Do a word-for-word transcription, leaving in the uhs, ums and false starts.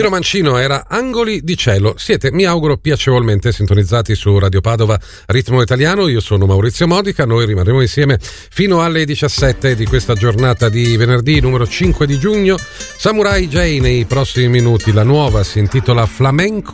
Piero Mancino era Angoli di cielo. Siete, mi auguro, piacevolmente sintonizzati su Radio Padova Ritmo Italiano. Io sono Maurizio Modica, noi rimarremo insieme fino alle diciassette di questa giornata di venerdì numero cinque di giugno. Samurai J nei prossimi minuti, la nuova si intitola Flamenco